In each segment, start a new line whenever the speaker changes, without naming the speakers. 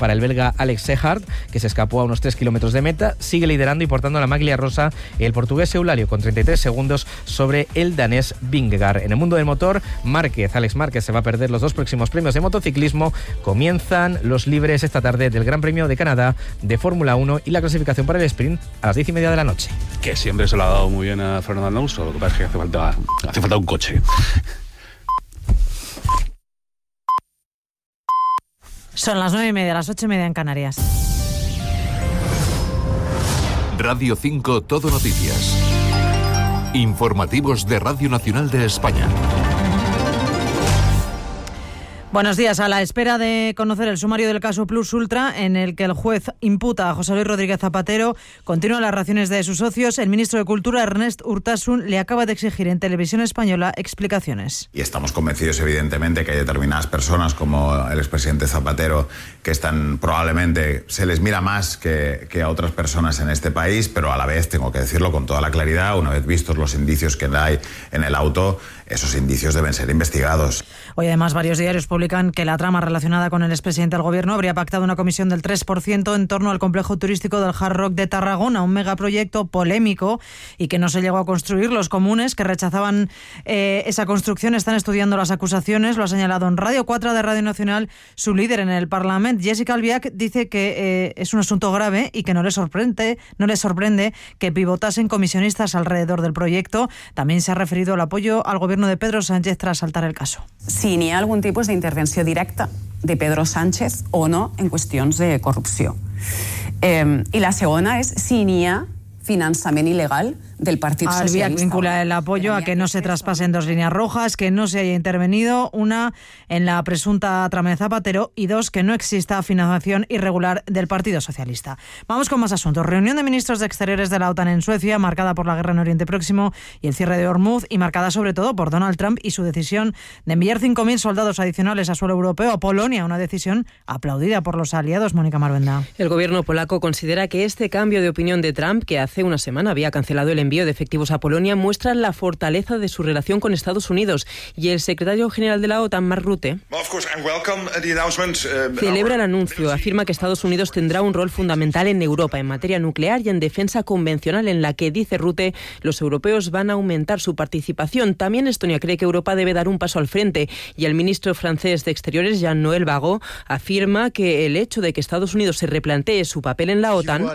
para el belga Alex Sehard, que se escapó a unos 3 kilómetros de meta. Sigue liderando y portando la maglia rosa el portugués Eulalia con 33 segundos sobre el danés Vingegaard. En el mundo del motor, Alex Márquez se va a perder los 2 próximos premios de motociclismo. Comienzan los libres esta tarde del Gran Premio de Canadá de Fórmula 1 y la clasificación para el sprint a las 10:30 de la noche.
Que siempre se lo ha dado muy bien a Fernando Alonso, lo que pasa es que hace falta un coche.
Son las 9:30, las 8:30 en Canarias.
Radio 5 Todo Noticias. Informativos de Radio Nacional de España.
Buenos días. A la espera de conocer el sumario del caso Plus Ultra, en el que el juez imputa a José Luis Rodríguez Zapatero, continúan las reacciones de sus socios. El ministro de Cultura, Ernest Urtasun, le acaba de exigir en Televisión Española explicaciones.
Y estamos convencidos, evidentemente, que hay determinadas personas, como el expresidente Zapatero, que están probablemente, se les mira más que a otras personas en este país, pero a la vez, tengo que decirlo con toda la claridad, una vez vistos los indicios que hay en el auto, esos indicios deben ser investigados.
Hoy, además, varios diarios publican que la trama relacionada con el expresidente del Gobierno habría pactado una comisión del 3% en torno al complejo turístico del Hard Rock de Tarragona, un megaproyecto polémico y que no se llegó a construir. Los comunes, que rechazaban esa construcción, están estudiando las acusaciones. Lo ha señalado en Radio 4 de Radio Nacional su líder en el Parlamento. Jessica Albiach dice que es un asunto grave y que no le sorprende que pivotasen comisionistas alrededor del proyecto. También se ha referido al apoyo al Gobierno de Pedro Sánchez tras saltar el caso.
Si n'hi ha algun tipus d'intervenció directa de Pedro Sánchez o no en qüestions de corrupció. I la segona és si n'hi ha finançament il·legal del Partit Socialista.
Albiach vincula el apoyo a que no se traspasen 2 líneas rojas, que no se haya intervenido, una en la presunta trama de Zapatero y 2, que no exista financiación irregular del Partido Socialista. Vamos con más asuntos. Reunión de ministros de Exteriores de la OTAN en Suecia, marcada por la guerra en Oriente Próximo y el cierre de Hormuz, y marcada sobre todo por Donald Trump y su decisión de enviar 5.000 soldados adicionales a suelo europeo, a Polonia, una decisión aplaudida por los aliados. Mónica Maruenda.
El gobierno polaco considera que este cambio de opinión de Trump, que hace una semana había cancelado el envío de efectivos a Polonia, muestra la fortaleza de su relación con Estados Unidos. Y el secretario general de la OTAN, Mark Rutte, celebra el anuncio. Afirma que Estados Unidos tendrá un rol fundamental en Europa en materia nuclear y en defensa convencional, en la que, dice Rutte, los europeos van a aumentar su participación. También Estonia cree que Europa debe dar un paso al frente. Y el ministro francés de Exteriores, Jean-Noël Barrot, afirma que el hecho de que Estados Unidos se replantee su papel en la OTAN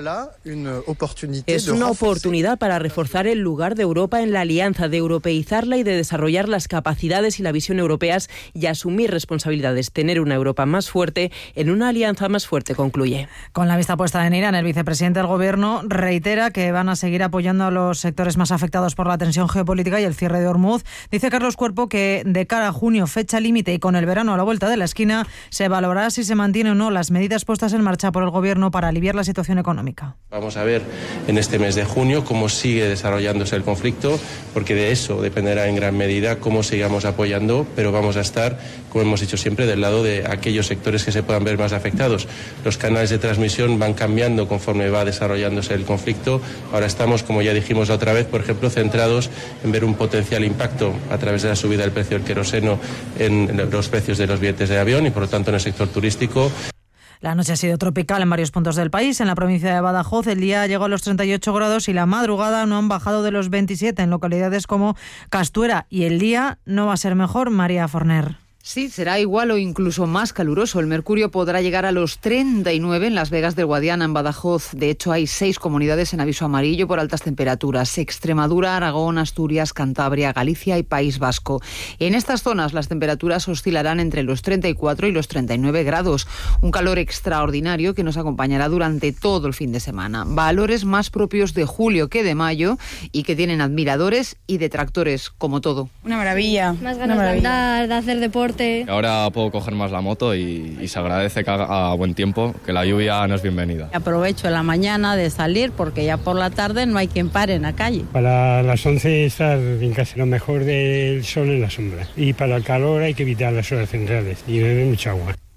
es una oportunidad para reforzar el lugar de Europa en la alianza, de europeizarla y de desarrollar las capacidades y la visión europeas y asumir responsabilidades. Tener una Europa más fuerte en una alianza más fuerte, concluye.
Con la vista puesta en Irán, el vicepresidente del Gobierno reitera que van a seguir apoyando a los sectores más afectados por la tensión geopolítica y el cierre de Hormuz. Dice Carlos Cuerpo que de cara a junio, fecha límite, y con el verano a la vuelta de la esquina, se valorará si se mantienen o no las medidas puestas en marcha por el Gobierno para aliviar la situación económica.
Vamos a ver en este mes de junio cómo sigue desarrollándose el conflicto, porque de eso dependerá en gran medida cómo sigamos apoyando, pero vamos a estar, como hemos dicho siempre, del lado de aquellos sectores que se puedan ver más afectados. Los canales de transmisión van cambiando conforme va desarrollándose el conflicto. Ahora estamos, como ya dijimos la otra vez, por ejemplo, centrados en ver un potencial impacto a través de la subida del precio del queroseno en los precios de los billetes de avión y, por lo tanto, en el sector turístico.
La noche ha sido tropical en varios puntos del país. En la provincia de Badajoz el día llegó a los 38 grados y la madrugada no han bajado de los 27 en localidades como Castuera. Y el día no va a ser mejor, María Forner.
Sí, será igual o incluso más caluroso. El mercurio podrá llegar a los 39 en Las Vegas del Guadiana, en Badajoz. De hecho, hay 6 comunidades en aviso amarillo por altas temperaturas: Extremadura, Aragón, Asturias, Cantabria, Galicia y País Vasco. En estas zonas las temperaturas oscilarán entre los 34 y los 39 grados. Un calor extraordinario que nos acompañará durante todo el fin de semana. Valores más propios de julio que de mayo y que tienen admiradores y detractores, como todo.
Una maravilla.
Más ganas de andar, de hacer deporte.
Ahora puedo coger más la moto y se agradece que haga buen tiempo, que la lluvia no es bienvenida.
Aprovecho la mañana de salir porque ya por la tarde no hay quien pare en la calle.
Para las 11 estar en casa, lo mejor del sol en la sombra. Y para el calor hay que evitar las horas centrales y beber mucha agua.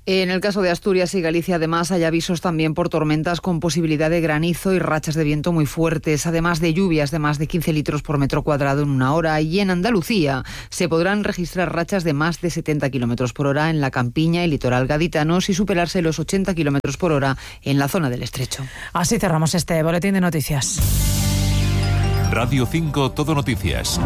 En el caso de Asturias y Galicia, además, hay avisos también por tormentas con posibilidad de granizo y rachas de viento muy fuertes, además de lluvias de más de 15 litros por metro cuadrado en una hora. Y en Andalucía se podrán registrar rachas de más de 70 kilómetros por hora en la campiña y litoral gaditanos y superarse los 80 kilómetros por hora en la zona del Estrecho.
Así cerramos este boletín de noticias.
Radio 5 Todo Noticias.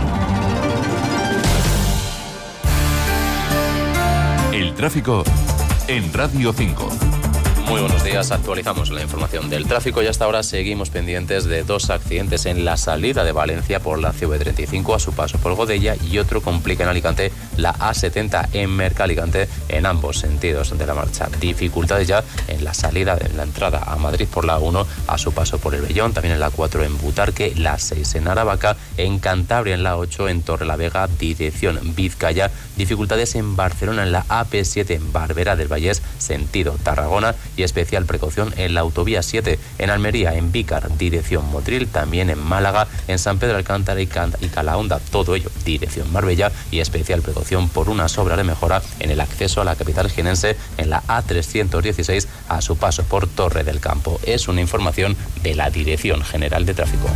El tráfico en Radio 5.
Muy buenos días, actualizamos la información del tráfico y hasta ahora seguimos pendientes de 2 accidentes en la salida de Valencia por la CV35 a su paso por Godella y otro complica en Alicante la A70 en Mercalicante en ambos sentidos de la marcha. Dificultades ya en la salida de la entrada a Madrid por la 1 a su paso por el Bellón, también en la 4 en Butarque, la 6 en Aravaca, en Cantabria en la 8 en Torrelavega, dirección Vizcaya, dificultades en Barcelona en la AP7 en Barberá del Vallés, sentido Tarragona y especial precaución en la autovía 7 en Almería, en Vícar, dirección Motril, también en Málaga, en San Pedro Alcántara y Calahonda, todo ello dirección Marbella y especial precaución por una obra de mejora en el acceso a la capital jienense en la A316 a su paso por Torre del Campo. Es una información de la Dirección General de Tráfico.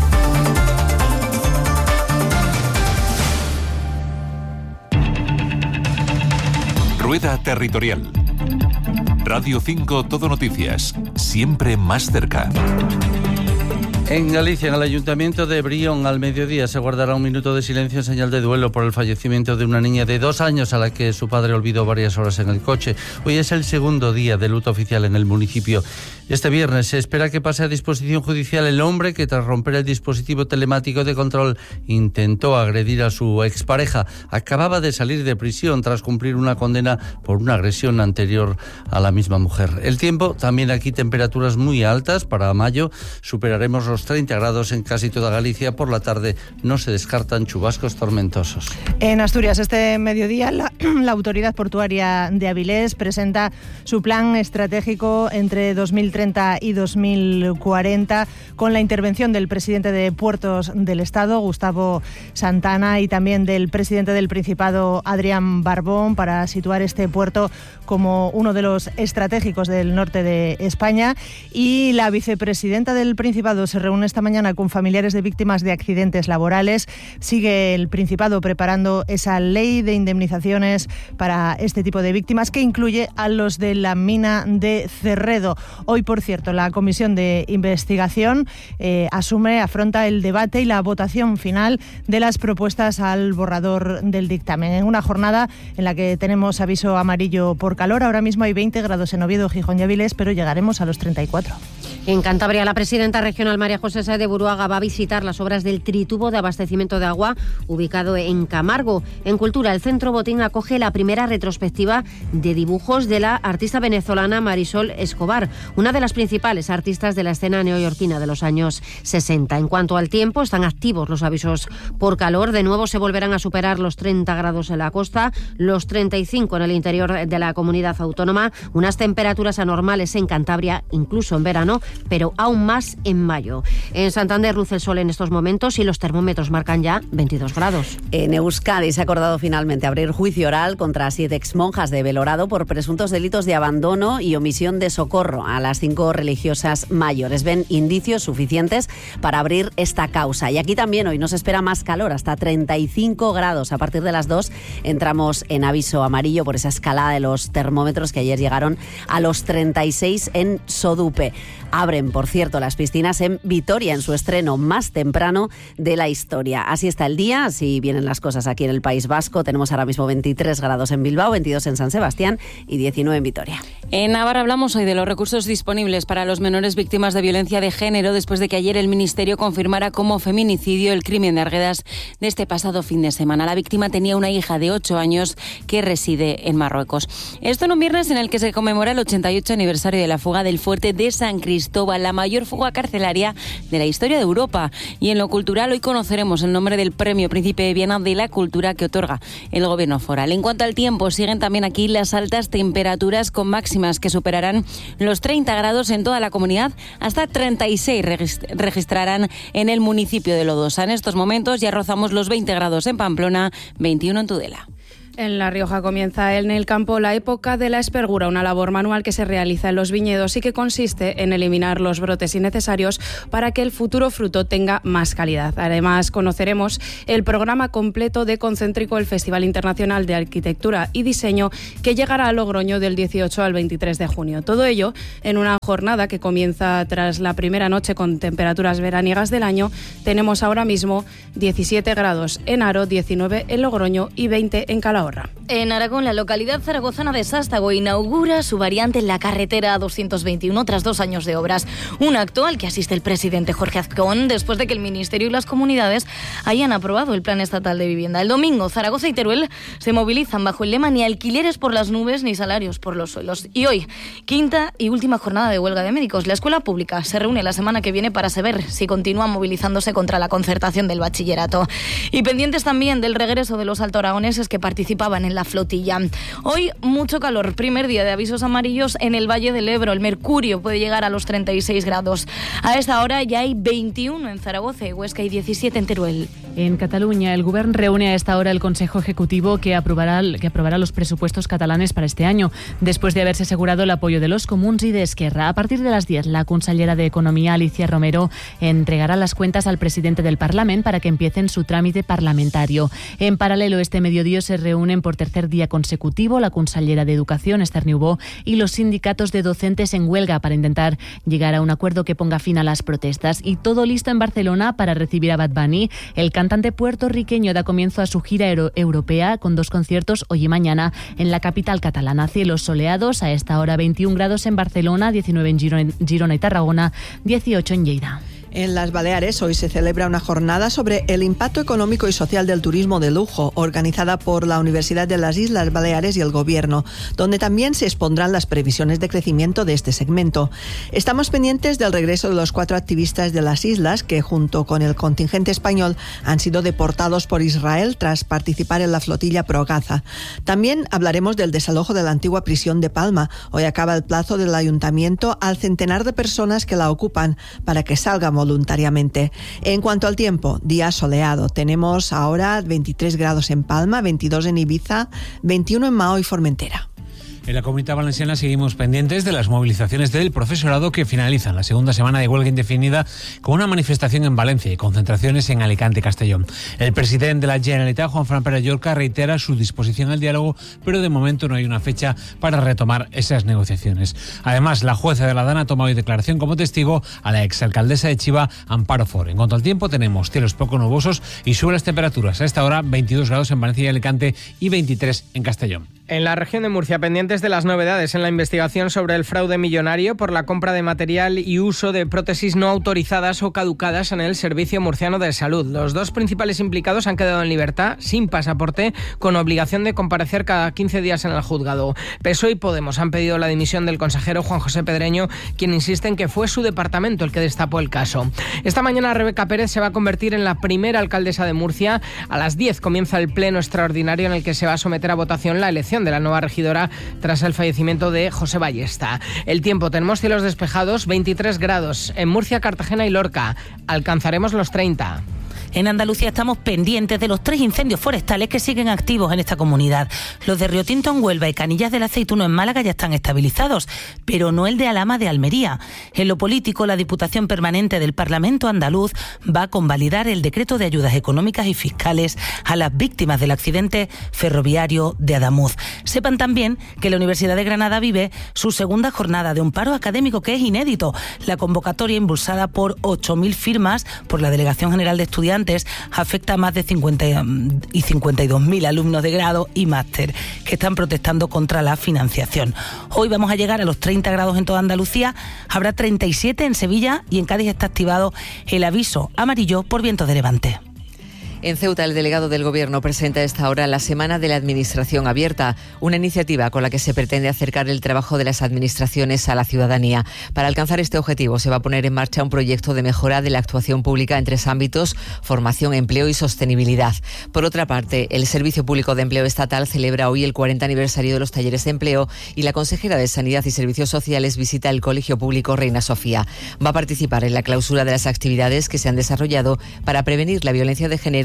Rueda Territorial. Radio 5 Todo Noticias, siempre más cerca.
En Galicia, en el Ayuntamiento de Brión, al mediodía se guardará un minuto de silencio en señal de duelo por el fallecimiento de una niña de 2 años a la que su padre olvidó varias horas en el coche. Hoy es el segundo día de luto oficial en el municipio. Este viernes se espera que pase a disposición judicial el hombre que, tras romper el dispositivo telemático de control, intentó agredir a su expareja. Acababa de salir de prisión tras cumplir una condena por una agresión anterior a la misma mujer. El tiempo, también aquí temperaturas muy altas. Para mayo superaremos los 30 grados en casi toda Galicia. Por la tarde no se descartan chubascos tormentosos.
En Asturias, este mediodía, la Autoridad Portuaria de Avilés presenta su plan estratégico entre 2030 y 2040 con la intervención del presidente de Puertos del Estado, Gustavo Santana, y también del presidente del Principado, Adrián Barbón, para situar este puerto como uno de los estratégicos del norte de España. Y la vicepresidenta del Principado se reúne esta mañana con familiares de víctimas de accidentes laborales. Sigue el Principado preparando esa ley de indemnizaciones para este tipo de víctimas, que incluye a los de la mina de Cerredo. Hoy, por cierto, la Comisión de Investigación afronta el debate y la votación final de las propuestas al borrador del dictamen. En una jornada en la que tenemos aviso amarillo por calor. Ahora mismo hay 20 grados en Oviedo, Gijón y Avilés, pero llegaremos a los 34.
En Cantabria, la presidenta regional María José Sáez de Buruaga va a visitar las obras del tritubo de abastecimiento de agua ubicado en Camargo. En Cultura, el Centro Botín acoge la primera retrospectiva de dibujos de la artista venezolana Marisol Escobar, una de las principales artistas de la escena neoyorquina de los años 60. En cuanto al tiempo, están activos los avisos por calor. De nuevo se volverán a superar los 30 grados en la costa, los 35 en el interior de la comunidad autónoma, unas temperaturas anormales en Cantabria, incluso en verano, pero aún más en mayo. En Santander luce el sol en estos momentos y los termómetros marcan ya 22 grados.
En Euskadi se ha acordado finalmente abrir juicio oral contra 7 exmonjas de Belorado por presuntos delitos de abandono y omisión de socorro a las 5 religiosas mayores. Ven indicios suficientes para abrir esta causa. Y aquí también hoy nos espera más calor, hasta 35 grados. A partir de las 2 entramos en aviso amarillo por esa escalada de los termómetros que ayer llegaron a los 36 en Sodupe. Abren, por cierto, las piscinas en Vitoria, en su estreno más temprano de la historia. Así está el día, así vienen las cosas aquí en el País Vasco. Tenemos ahora mismo 23 grados en Bilbao, 22 en San Sebastián y 19 en Vitoria.
En Navarra hablamos hoy de los recursos disponibles para los menores víctimas de violencia de género, después de que ayer el Ministerio confirmara como feminicidio el crimen de Arguedas de este pasado fin de semana. La víctima tenía una hija de 8 años que reside en Marruecos. Esto en un viernes en el que se conmemora el 88 aniversario de la fuga del fuerte de San Cristóbal, la mayor fuga carcelaria de la historia de Europa. Y en lo cultural, hoy conoceremos el nombre del Premio Príncipe de Viana de la Cultura que otorga el Gobierno foral. En cuanto al tiempo, siguen también aquí las altas temperaturas con máximas que superarán los 30 grados en toda la comunidad, hasta 36 registrarán en el municipio de Lodosa. En estos momentos ya rozamos los 20 grados en Pamplona, 21 en Tudela.
En La Rioja comienza en el campo la época de la espergura, una labor manual que se realiza en los viñedos y que consiste en eliminar los brotes innecesarios para que el futuro fruto tenga más calidad. Además, conoceremos el programa completo de Concéntrico, el Festival Internacional de Arquitectura y Diseño, que llegará a Logroño del 18 al 23 de junio. Todo ello en una jornada que comienza tras la primera noche con temperaturas veraniegas del año. Tenemos ahora mismo 17 grados en Haro, 19 en Logroño y 20 en Calahorra.
En Aragón, la localidad zaragozana de Sástago inaugura su variante en la carretera 221 tras 2 años de obras. Un acto al que asiste el presidente Jorge Azcón después de que el Ministerio y las comunidades hayan aprobado el Plan Estatal de Vivienda. El domingo, Zaragoza y Teruel se movilizan bajo el lema "Ni alquileres por las nubes ni salarios por los suelos". Y hoy, quinta y última jornada de huelga de médicos. La escuela pública se reúne la semana que viene para saber si continúa movilizándose contra la concertación del bachillerato. Y pendientes también del regreso de los altoaragoneses que participaban en la flotilla. Hoy mucho calor, primer día de avisos amarillos en el Valle del Ebro. El mercurio puede llegar a los 36 grados. A esta hora ya hay 21 en Zaragoza y Huesca y 17 en Teruel.
En Cataluña, el Govern reúne a esta hora el Consejo Ejecutivo que aprobará los presupuestos catalanes para este año, después de haberse asegurado el apoyo de los Comuns y de Esquerra. A partir de las 10, la consellera de Economía, Alicia Romero, entregará las cuentas al presidente del Parlamento para que empiecen su trámite parlamentario. En paralelo, este mediodía se reúnen por tercer día consecutivo la consellera de Educación, Esther Niubó, y los sindicatos de docentes en huelga para intentar llegar a un acuerdo que ponga fin a las protestas. Y todo listo en Barcelona para recibir a Bad Bunny. El cantante puertorriqueño da comienzo a su gira europea con 2 conciertos hoy y mañana en la capital catalana. Cielos soleados, a esta hora 21 grados en Barcelona, 19 en Girona y Tarragona, 18 en Lleida.
En las Baleares hoy se celebra una jornada sobre el impacto económico y social del turismo de lujo, organizada por la Universidad de las Islas Baleares y el Gobierno, donde también se expondrán las previsiones de crecimiento de este segmento. Estamos pendientes del regreso de los 4 activistas de las islas que, junto con el contingente español, han sido deportados por Israel tras participar en la flotilla pro-Gaza. También hablaremos del desalojo de la antigua prisión de Palma. Hoy acaba el plazo del ayuntamiento al centenar de personas que la ocupan para que salgan voluntariamente. En cuanto al tiempo, día soleado. Tenemos ahora 23 grados en Palma, 22 en Ibiza, 21 en Mahó y Formentera.
En la Comunidad Valenciana seguimos pendientes de las movilizaciones del profesorado que finalizan la segunda semana de huelga indefinida con una manifestación en Valencia y concentraciones en Alicante y Castellón. El presidente de la Generalitat, Juan Fran Pérez Llorca, reitera su disposición al diálogo, pero de momento no hay una fecha para retomar esas negociaciones. Además, la jueza de la DANA ha tomado hoy declaración como testigo a la exalcaldesa de Chiva, Amparo Ford. En cuanto al tiempo, tenemos cielos poco nubosos y suben las temperaturas. A esta hora, 22 grados en Valencia y Alicante y 23 en Castellón.
En la región de Murcia, pendientes de las novedades en la investigación sobre el fraude millonario por la compra de material y uso de prótesis no autorizadas o caducadas en el Servicio Murciano de Salud. Los 2 principales implicados han quedado en libertad, sin pasaporte, con obligación de comparecer cada 15 días en el juzgado. PSOE y Podemos han pedido la dimisión del consejero Juan José Pedreño, quien insiste en que fue su departamento el que destapó el caso. Esta mañana Rebeca Pérez se va a convertir en la primera alcaldesa de Murcia. A las 10 comienza el pleno extraordinario en el que se va a someter a votación la elección de la nueva regidora tras el fallecimiento de José Ballesta. El tiempo, tenemos cielos despejados, 23 grados en Murcia, Cartagena y Lorca. Alcanzaremos los 30.
En Andalucía estamos pendientes de los 3 incendios forestales que siguen activos en esta comunidad. Los de Río Tinto en Huelva y Canillas del Aceituno en Málaga ya están estabilizados, pero no el de Alhama de Almería. En lo político, la Diputación Permanente del Parlamento andaluz va a convalidar el decreto de ayudas económicas y fiscales a las víctimas del accidente ferroviario de Adamuz. Sepan también que la Universidad de Granada vive su segunda jornada de un paro académico que es inédito. La convocatoria, impulsada por 8.000 firmas por la Delegación General de Estudiantes, afecta a más de 52.000 alumnos de grado y máster que están protestando contra la financiación. Hoy vamos a llegar a los 30 grados en toda Andalucía, habrá 37 en Sevilla y en Cádiz está activado el aviso amarillo por vientos de levante.
En Ceuta, el delegado del Gobierno presenta a esta hora la Semana de la Administración Abierta, una iniciativa con la que se pretende acercar el trabajo de las administraciones a la ciudadanía. Para alcanzar este objetivo se va a poner en marcha un proyecto de mejora de la actuación pública en 3 ámbitos: formación, empleo y sostenibilidad. Por otra parte, el Servicio Público de Empleo Estatal celebra hoy el 40 aniversario de los talleres de empleo y la consejera de Sanidad y Servicios Sociales visita el Colegio Público Reina Sofía. Va a participar en la clausura de las actividades que se han desarrollado para prevenir la violencia de género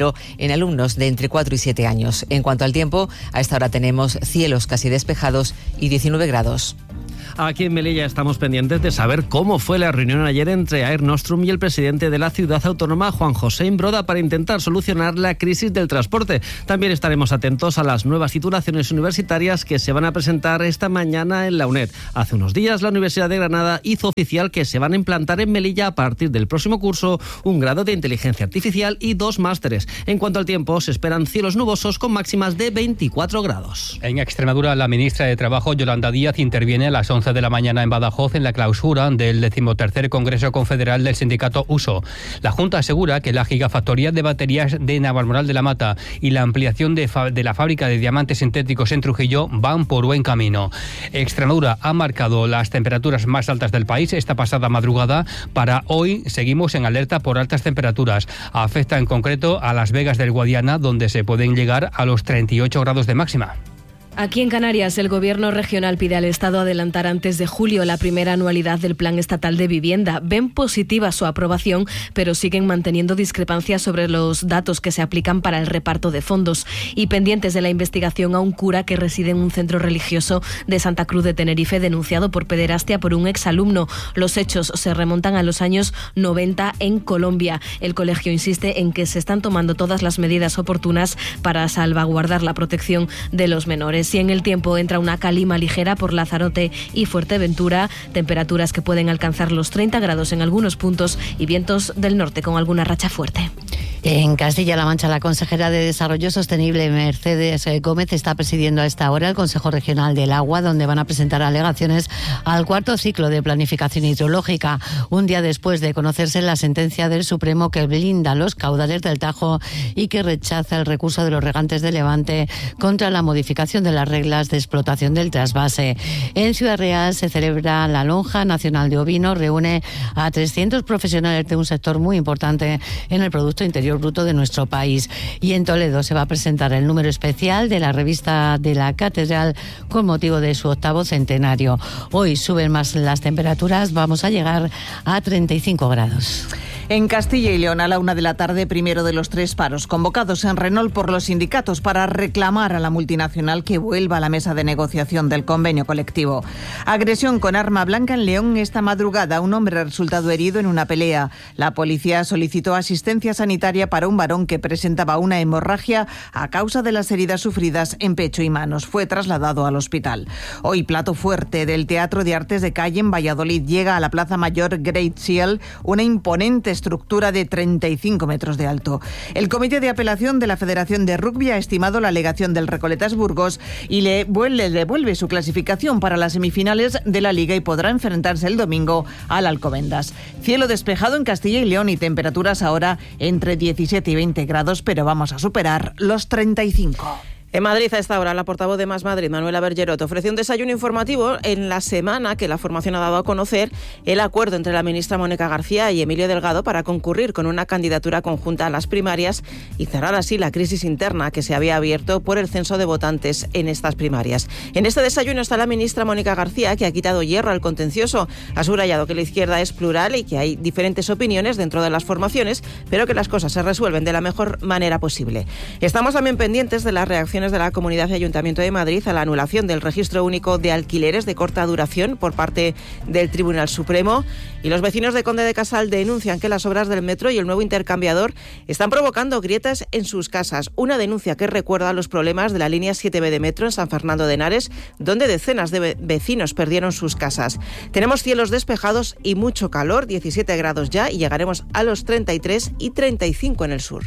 peligro en alumnos de entre 4 y 7 años. En cuanto al tiempo, a esta hora tenemos cielos casi despejados y 19 grados.
Aquí en Melilla estamos pendientes de saber cómo fue la reunión ayer entre Air Nostrum y el presidente de la ciudad autónoma, Juan José Imbroda, para intentar solucionar la crisis del transporte. También estaremos atentos a las nuevas titulaciones universitarias que se van a presentar esta mañana en la UNED. Hace unos días la Universidad de Granada hizo oficial que se van a implantar en Melilla a partir del próximo curso un grado de inteligencia artificial y 2 másteres. En cuanto al tiempo, se esperan cielos nubosos con máximas de 24 grados.
En Extremadura, la ministra de Trabajo, Yolanda Díaz, interviene a las 11 de la mañana en Badajoz en la clausura del 13º Congreso Confederal del sindicato USO. La Junta asegura que la gigafactoría de baterías de Navalmoral de la Mata y la ampliación de la fábrica de diamantes sintéticos en Trujillo van por buen camino. Extremadura ha marcado las temperaturas más altas del país esta pasada madrugada. Para hoy seguimos en alerta por altas temperaturas. Afecta en concreto a Las Vegas del Guadiana, donde se pueden llegar a los 38 grados de máxima.
Aquí en Canarias, el Gobierno regional pide al Estado adelantar antes de julio la primera anualidad del Plan Estatal de Vivienda. Ven positiva su aprobación, pero siguen manteniendo discrepancias sobre los datos que se aplican para el reparto de fondos. Y pendientes de la investigación a un cura que reside en un centro religioso de Santa Cruz de Tenerife, denunciado por pederastia por un exalumno. Los hechos se remontan a los años 90 en Colombia. El colegio insiste en que se están tomando todas las medidas oportunas para salvaguardar la protección de los menores. Y en el tiempo entra una calima ligera por Lanzarote y Fuerteventura, temperaturas que pueden alcanzar los 30 grados en algunos puntos y vientos del norte con alguna racha fuerte.
En Castilla-La Mancha, la consejera de Desarrollo Sostenible, Mercedes Gómez, está presidiendo a esta hora el Consejo Regional del Agua, donde van a presentar alegaciones al 4º ciclo de planificación hidrológica, un día después de conocerse la sentencia del Supremo que blinda los caudales del Tajo y que rechaza el recurso de los regantes de Levante contra la modificación de las reglas de explotación del trasvase. En Ciudad Real se celebra la Lonja Nacional de Ovino, reúne a 300 profesionales de un sector muy importante en el Producto Interior Bruto de nuestro país. Y en Toledo se va a presentar el número especial de la revista de la Catedral con motivo de su 8º centenario. Hoy suben más las temperaturas, vamos a llegar a 35 grados.
En Castilla y León, a la 1 de la tarde, primero de los 3 paros convocados en Renault por los sindicatos para reclamar a la multinacional que vuelva a la mesa de negociación del convenio colectivo. Agresión con arma blanca en León esta madrugada. Un hombre ha resultado herido en una pelea. La policía solicitó asistencia sanitaria para un varón que presentaba una hemorragia a causa de las heridas sufridas en pecho y manos. Fue trasladado al hospital. Hoy, plato fuerte del Teatro de Artes de Calle en Valladolid. Llega a la Plaza Mayor Great Seal una imponente estructura de 35 metros de alto. El Comité de Apelación de la Federación de Rugby ha estimado la alegación del Recoletas Burgos y le devuelve su clasificación para las semifinales de la Liga y podrá enfrentarse el domingo al Alcobendas. Cielo despejado en Castilla y León y temperaturas ahora entre 17 y 20 grados, pero vamos a superar los 35.
En Madrid, a esta hora, la portavoz de Más Madrid, Manuela Bergerot, ofreció un desayuno informativo en la semana que la formación ha dado a conocer el acuerdo entre la ministra Mónica García y Emilio Delgado para concurrir con una candidatura conjunta a las primarias y cerrar así la crisis interna que se había abierto por el censo de votantes en estas primarias. En este desayuno está la ministra Mónica García, que ha quitado hierro al contencioso. Ha subrayado que la izquierda es plural y que hay diferentes opiniones dentro de las formaciones, pero que las cosas se resuelven de la mejor manera posible. Estamos también pendientes de las reacciones de la Comunidad y Ayuntamiento de Madrid a la anulación del registro único de alquileres de corta duración por parte del Tribunal Supremo, y los vecinos de Conde de Casal denuncian que las obras del metro y el nuevo intercambiador están provocando grietas en sus casas. Una denuncia que recuerda los problemas de la línea 7B de metro en San Fernando de Henares, donde decenas de vecinos perdieron sus casas. Tenemos cielos despejados y mucho calor, 17 grados ya, y llegaremos a los 33 y 35 en el sur.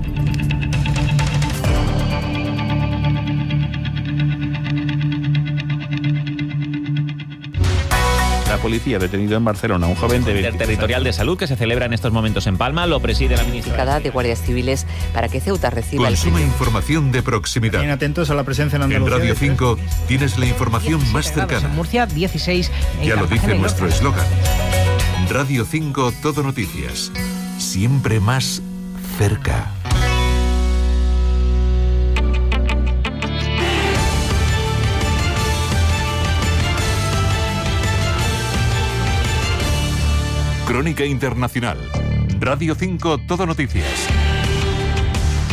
La policía ha detenido en Barcelona a un joven de
territorial de salud que se celebra en estos momentos en Palma. Lo preside la ministra
de Guardias Civiles para que Ceuta reciba
Consuma información de proximidad.
Bien atentos a la presencia en Andalucía.
En Radio 5 tienes la información más cercana.
En Murcia, 16.
Ya lo dice nuestro eslogan. Radio 5 Todo Noticias. Siempre más cerca. Crónica Internacional. Radio 5 Todo Noticias.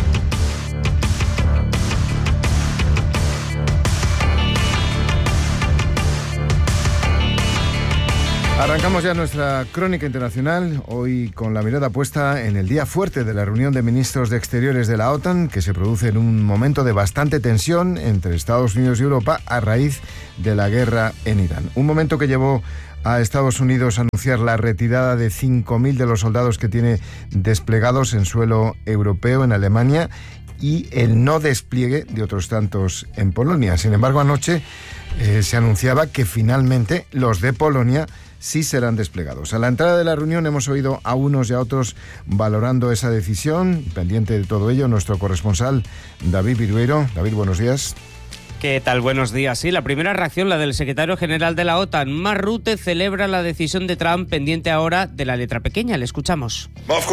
Arrancamos ya nuestra crónica internacional, hoy con la mirada puesta en el día fuerte de la reunión de ministros de Exteriores de la OTAN, que se produce en un momento de bastante tensión entre Estados Unidos y Europa a raíz de la guerra en Irán. Un momento que llevó a Estados Unidos a anunciar la retirada de 5.000 de los soldados que tiene desplegados en suelo europeo, en Alemania, y el no despliegue de otros tantos en Polonia. Sin embargo, anoche se anunciaba que finalmente los de Polonia sí serán desplegados. A la entrada de la reunión hemos oído a unos y a otros valorando esa decisión. Pendiente de todo ello, nuestro corresponsal David Virueiro. David, buenos días.
¿Qué tal? Buenos días. Sí, la primera reacción, la del secretario general de la OTAN, Mark Rutte, celebra la decisión de Trump, pendiente ahora de la letra pequeña. Le escuchamos.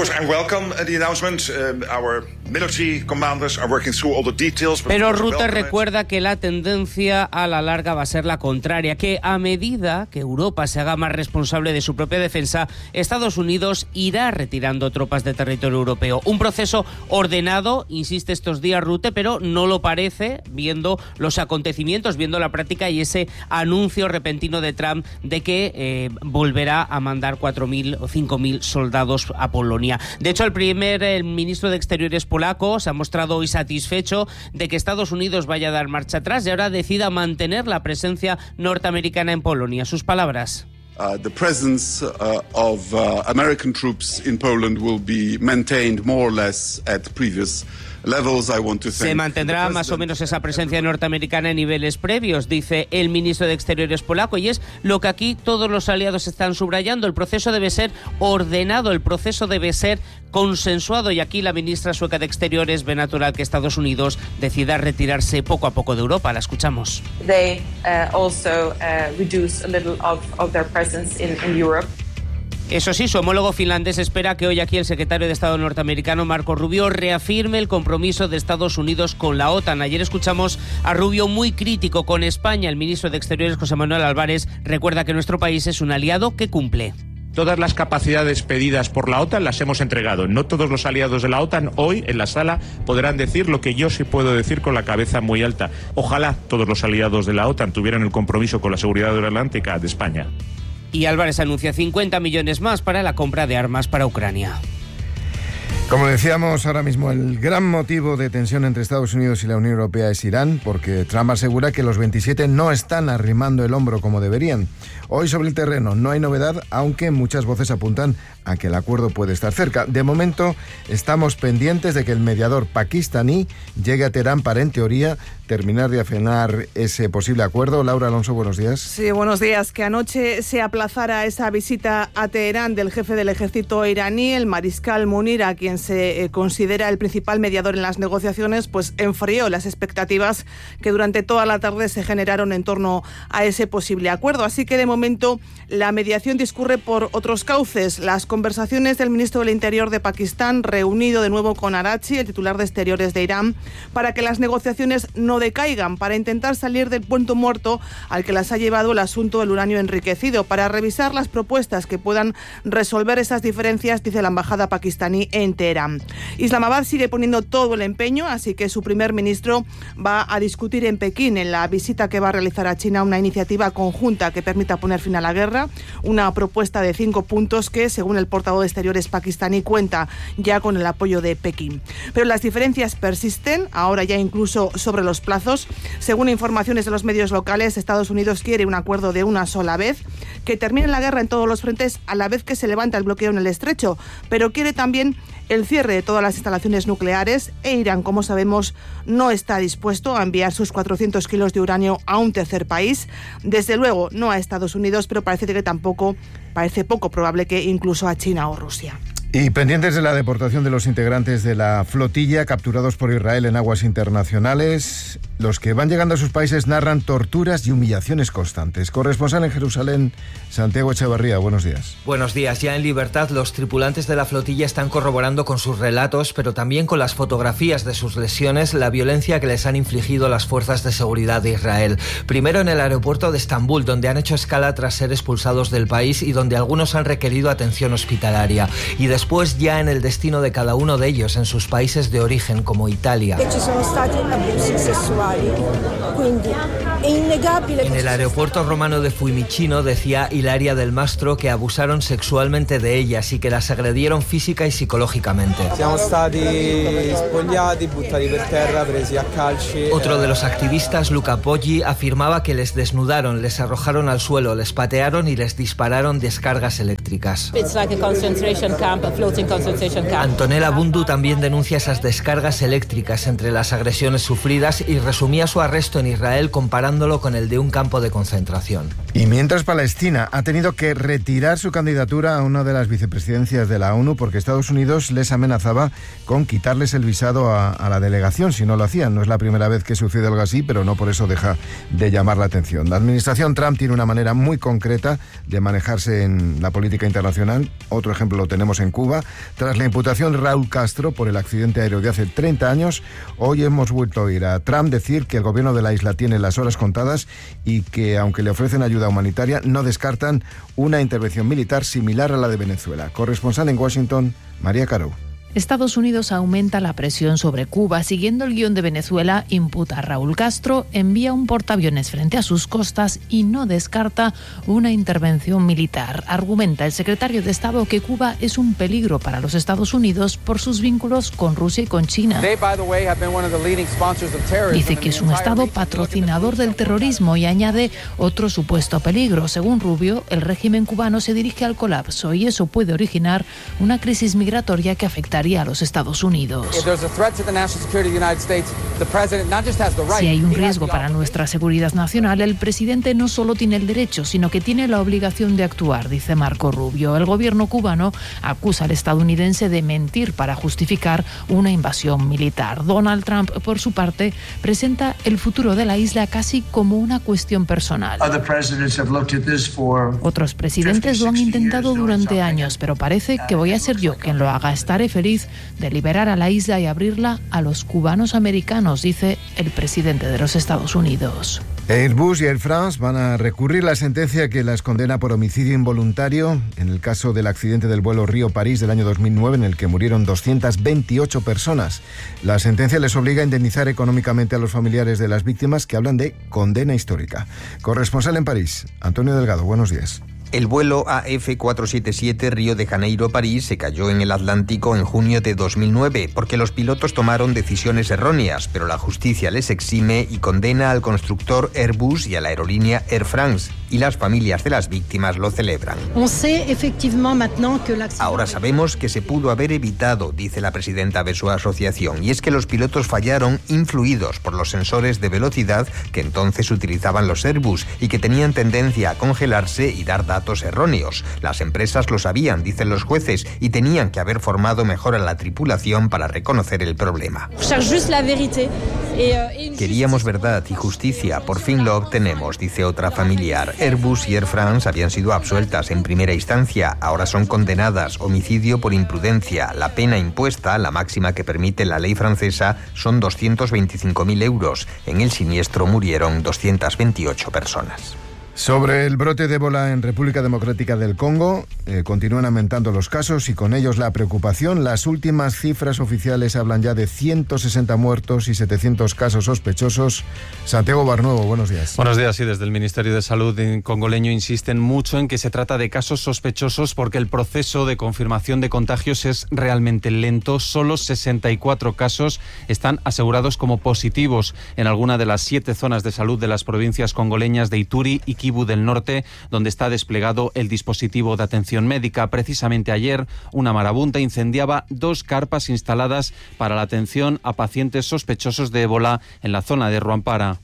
Pero Rutte recuerda que la tendencia a la larga va a ser la contraria, que a medida que Europa se haga más responsable de su propia defensa, Estados Unidos irá retirando tropas de territorio europeo. Un proceso ordenado, insiste estos días Rutte, pero no lo parece, viendo los acontecimientos, viendo la práctica y ese anuncio repentino de Trump de que volverá a mandar 4.000 o 5.000 soldados a Polonia. De hecho, el ministro de Exteriores polaco se ha mostrado hoy satisfecho de que Estados Unidos vaya a dar marcha atrás y ahora decida mantener la presencia norteamericana en Polonia. Sus palabras.
The presence of American troops in Poland will be maintained more or less at previous levels.
Se mantendrá más o menos esa presencia norteamericana en niveles previos, dice el ministro de Exteriores polaco, y es lo que aquí todos los aliados están subrayando. El proceso debe ser ordenado, el proceso debe ser consensuado, y aquí la ministra sueca de Exteriores ve natural que Estados Unidos decida retirarse poco a poco de Europa. La escuchamos.
They also reduce a little of their presence in Europe.
Eso sí, su homólogo finlandés espera que hoy aquí el secretario de Estado norteamericano, Marco Rubio, reafirme el compromiso de Estados Unidos con la OTAN. Ayer escuchamos a Rubio muy crítico con España. El ministro de Exteriores, José Manuel Álvarez, recuerda que nuestro país es un aliado que cumple.
Todas las capacidades pedidas por la OTAN las hemos entregado. No todos los aliados de la OTAN hoy en la sala podrán decir lo que yo sí puedo decir con la cabeza muy alta. Ojalá todos los aliados de la OTAN tuvieran el compromiso con la seguridad aeronáutica de España.
Y Álvarez anuncia 50 millones más para la compra de armas para Ucrania.
Como decíamos, ahora mismo el gran motivo de tensión entre Estados Unidos y la Unión Europea es Irán, porque Trump asegura que los 27 no están arrimando el hombro como deberían. Hoy sobre el terreno no hay novedad, aunque muchas voces apuntan a que el acuerdo puede estar cerca. De momento estamos pendientes de que el mediador pakistaní llegue a Teherán para, en teoría, terminar de afinar ese posible acuerdo. Laura Alonso, buenos días.
Sí, buenos días. Que anoche se aplazara esa visita a Teherán del jefe del ejército iraní, el mariscal Munir, a quien se considera el principal mediador en las negociaciones, pues enfrió las expectativas que durante toda la tarde se generaron en torno a ese posible acuerdo. Así que de momento la mediación discurre por otros cauces. Las conversaciones del ministro del Interior de Pakistán, reunido de nuevo con Araghchi, el titular de Exteriores de Irán, para que las negociaciones no decaigan, para intentar salir del punto muerto al que las ha llevado el asunto del uranio enriquecido, para revisar las propuestas que puedan resolver esas diferencias, dice la embajada pakistaní en Teherán. Islamabad sigue poniendo todo el empeño, así que su primer ministro va a discutir en Pekín, en la visita que va a realizar a China, una iniciativa conjunta que permita poner fin a la guerra, una propuesta de 5 puntos que, según el portavoz de Exteriores pakistaní, cuenta ya con el apoyo de Pekín. Pero las diferencias persisten, ahora ya incluso sobre los plazos. Según informaciones de los medios locales, Estados Unidos quiere un acuerdo de una sola vez, que termine la guerra en todos los frentes a la vez que se levanta el bloqueo en el estrecho, pero quiere también el cierre de todas las instalaciones nucleares, e Irán, como sabemos, no está dispuesto a enviar sus 400 kilos de uranio a un tercer país. Desde luego no a Estados Unidos, pero parece poco probable que incluso a China o Rusia.
Y pendientes de la deportación de los integrantes de la flotilla capturados por Israel en aguas internacionales, los que van llegando a sus países narran torturas y humillaciones constantes. Corresponsal en Jerusalén, Santiago Echevarría, buenos días.
Buenos días. Ya en libertad, los tripulantes de la flotilla están corroborando con sus relatos, pero también con las fotografías de sus lesiones, la violencia que les han infligido las fuerzas de seguridad de Israel. Primero en el aeropuerto de Estambul, donde han hecho escala tras ser expulsados del país y donde algunos han requerido atención hospitalaria. Y después ya en el destino de cada uno de ellos en sus países de origen, como Italia.
Ci sono stati abusi sessuali, quindi
En el aeropuerto romano de Fiumicino decía Ilaria del Mastro que abusaron sexualmente de ellas y que las agredieron física y psicológicamente. Otro de los activistas, Luca Poggi, afirmaba que les desnudaron, les arrojaron al suelo, les patearon y les dispararon descargas eléctricas. Antonella Bundu también denuncia esas descargas eléctricas entre las agresiones sufridas y resumía su arresto en Israel comparándolo con el de un campo de concentración.
Y mientras Palestina ha tenido que retirar su candidatura a una de las vicepresidencias de la ONU porque Estados Unidos les amenazaba con quitarles el visado a la delegación si no lo hacían. No es la primera vez que sucede algo así, pero no por eso deja de llamar la atención. La administración Trump tiene una manera muy concreta de manejarse en la política internacional. Otro ejemplo lo tenemos en Cuba. Tras la imputación de Raúl Castro por el accidente aéreo de hace 30 años, hoy hemos vuelto a oír a Trump decir que el gobierno de la isla tiene las horas contadas y que, aunque le ofrecen ayuda humanitaria, no descartan una intervención militar similar a la de Venezuela. Corresponsal en Washington, María Caro.
Estados Unidos aumenta la presión sobre Cuba. Siguiendo el guión de Venezuela, imputa a Raúl Castro, envía un portaaviones frente a sus costas y no descarta una intervención militar. Argumenta el secretario de Estado que Cuba es un peligro para los Estados Unidos por sus vínculos con Rusia y con China. Dice que es un Estado patrocinador del terrorismo y añade otro supuesto peligro. Según Rubio, el régimen cubano se dirige al colapso y eso puede originar una crisis migratoria que afectaría a los Estados Unidos. Si hay un riesgo para nuestra seguridad nacional, el presidente no solo tiene el derecho, sino que tiene la obligación de actuar, dice Marco Rubio. El gobierno cubano acusa al estadounidense de mentir para justificar una invasión militar. Donald Trump, por su parte, presenta el futuro de la isla casi como una cuestión personal. Otros presidentes lo han intentado durante años, pero parece que voy a ser yo quien lo haga. Estaré feliz de liberar a la isla y abrirla a los cubanos americanos, dice el presidente de los Estados Unidos.
Airbus y Air France van a recurrir la sentencia que las condena por homicidio involuntario en el caso del accidente del vuelo Río-París del año 2009 en el que murieron 228 personas. La sentencia les obliga a indemnizar económicamente a los familiares de las víctimas, que hablan de condena histórica. Corresponsal en París, Antonio Delgado, buenos días.
El vuelo AF477 Río de Janeiro-París se cayó en el Atlántico en junio de 2009 porque los pilotos tomaron decisiones erróneas, pero la justicia les exime y condena al constructor Airbus y a la aerolínea Air France, y las familias de las víctimas lo celebran. Ahora sabemos que se pudo haber evitado, dice la presidenta de su asociación, y es que los pilotos fallaron influidos por los sensores de velocidad que entonces utilizaban los Airbus y que tenían tendencia a congelarse y dar datos erróneos. Las empresas lo sabían, dicen los jueces, y tenían que haber formado mejor a la tripulación para reconocer el problema. Queríamos verdad y justicia, por fin lo obtenemos, dice otra familiar. Airbus y Air France habían sido absueltas en primera instancia, ahora son condenadas, homicidio por imprudencia. La pena impuesta, la máxima que permite la ley francesa, son 225.000 euros. En el siniestro murieron 228 personas.
Sobre el brote de ébola en República Democrática del Congo, continúan aumentando los casos y con ellos la preocupación. Las últimas cifras oficiales hablan ya de 160 muertos y 700 casos sospechosos. Santiago Barnuevo, buenos días.
Buenos días, sí, desde el Ministerio de Salud congoleño insisten mucho en que se trata de casos sospechosos porque el proceso de confirmación de contagios es realmente lento. Solo 64 casos están asegurados como positivos en alguna de las 7 zonas de salud de las provincias congoleñas de Ituri y Kivu del Norte, donde está desplegado el dispositivo de atención médica. Precisamente ayer, una marabunta incendiaba 2 carpas instaladas para la atención a pacientes sospechosos de ébola en la zona de Rwampara.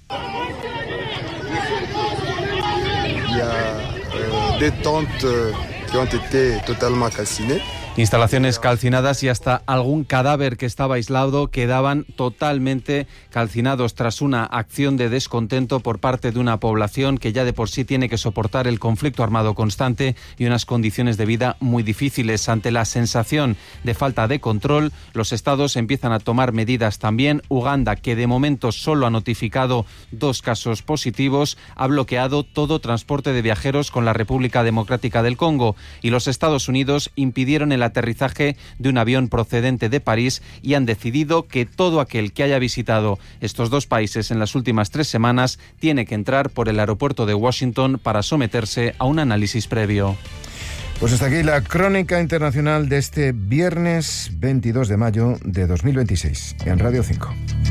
Il y a des tentes qui ont été totalement calcinées.
Instalaciones calcinadas y hasta algún cadáver que estaba aislado quedaban totalmente calcinados tras una acción de descontento por parte de una población que ya de por sí tiene que soportar el conflicto armado constante y unas condiciones de vida muy difíciles. Ante la sensación de falta de control, los estados empiezan a tomar medidas también. Uganda, que de momento solo ha notificado 2 casos positivos, ha bloqueado todo transporte de viajeros con la República Democrática del Congo, y los Estados Unidos impidieron el el aterrizaje de un avión procedente de París y han decidido que todo aquel que haya visitado estos dos países en las últimas 3 semanas tiene que entrar por el aeropuerto de Washington para someterse a un análisis previo.
Pues hasta aquí la crónica internacional de este viernes 22 de mayo de 2026 en Radio 5.